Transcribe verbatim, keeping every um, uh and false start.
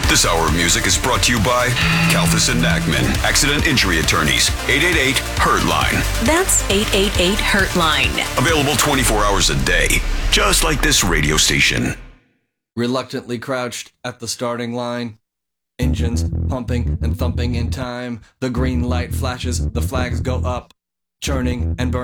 This hour of music is brought to you by Kalfas and Nachman, Accident Injury Attorneys, eight eight eight, hurt line. That's eight eight eight, hurt line. Available twenty-four hours a day, just like this radio station. Reluctantly crouched at the starting line, engines pumping and thumping in time. The green light flashes, the flags go up, churning and burning.